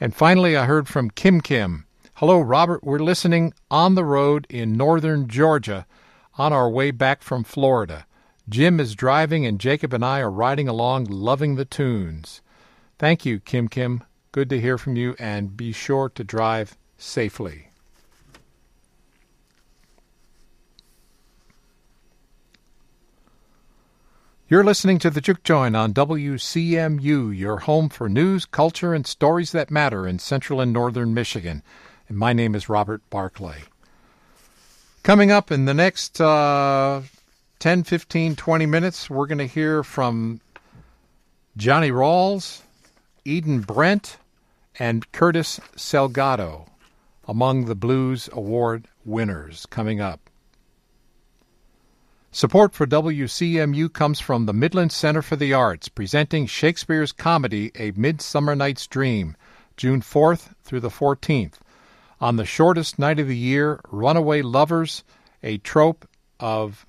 And finally, I heard from Kim Kim. Hello, Robert. We're listening on the road in northern Georgia on our way back from Florida. Jim is driving and Jacob and I are riding along loving the tunes. Thank you, Kim Kim. Good to hear from you, and be sure to drive safely. You're listening to The Juke Joint on WCMU, your home for news, culture, and stories that matter in central and northern Michigan. And my name is Robert Barclay. Coming up in the next 10, 15, 20 minutes, we're going to hear from Johnny Rawls, Eden Brent, and Curtis Salgado, among the Blues Award winners coming up. Support for WCMU comes from the Midland Center for the Arts, presenting Shakespeare's comedy A Midsummer Night's Dream, June 4th through the 14th. On the shortest night of the year, runaway lovers, a troupe of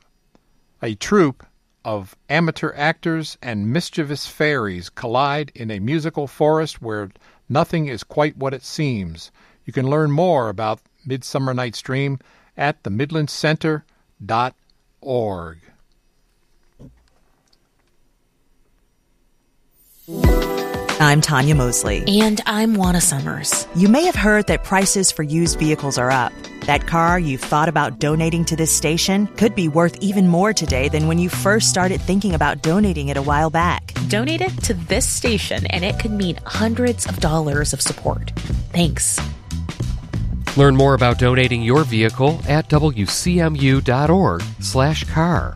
amateur actors and mischievous fairies collide in a musical forest where nothing is quite what it seems. You can learn more about Midsummer Night's Dream at themidlandcenter.org. I'm Tanya Mosley. And I'm Juana Summers. You may have heard that prices for used vehicles are up. That car you've thought about donating to this station could be worth even more today than when you first started thinking about donating it a while back. Donate it to this station, and it could mean hundreds of dollars of support. Thanks. Learn more about donating your vehicle at wcmu.org/car.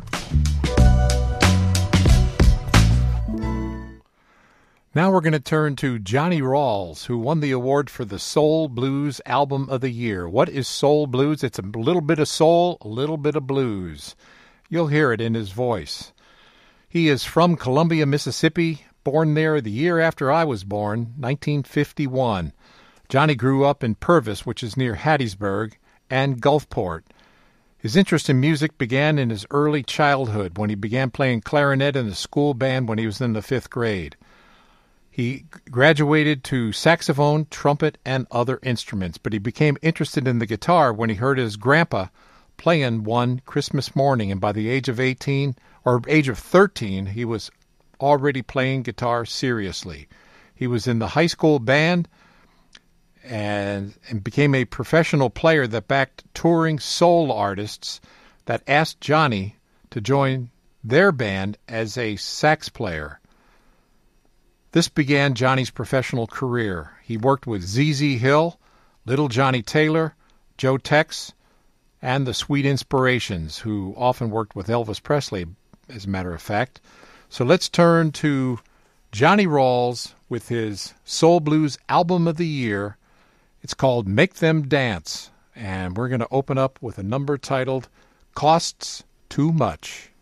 Now we're going to turn to Johnny Rawls, who won the award for the Soul Blues Album of the Year. What is soul blues? It's a little bit of soul, a little bit of blues. You'll hear it in his voice. He is from Columbia, Mississippi, born there the year after I was born, 1951. Johnny grew up in Purvis, which is near Hattiesburg, and Gulfport. His interest in music began in his early childhood when he began playing clarinet in the school band when he was in the 5th grade. He graduated to saxophone, trumpet, and other instruments, but he became interested in the guitar when he heard his grandpa playing one Christmas morning, and by the age of 13, he was already playing guitar seriously. He was in the high school band and became a professional player that backed touring soul artists that asked Johnny to join their band as a sax player. This began Johnny's professional career. He worked with ZZ Hill, Little Johnny Taylor, Joe Tex, and the Sweet Inspirations, who often worked with Elvis Presley, as a matter of fact. So let's turn to Johnny Rawls with his Soul Blues Album of the Year. It's called Make Them Dance, and we're going to open up with a number titled Costs Too Much.